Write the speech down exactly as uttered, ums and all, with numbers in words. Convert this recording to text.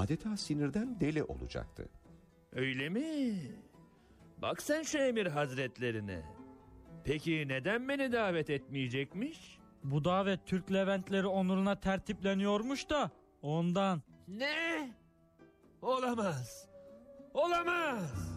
adeta sinirden deli olacaktı. Öyle mi? Bak sen şu emir hazretlerine. Peki neden beni davet etmeyecekmiş? Bu davet Türk Leventleri onuruna tertipleniyormuş da ondan. Ne? Olamaz. Olamaz.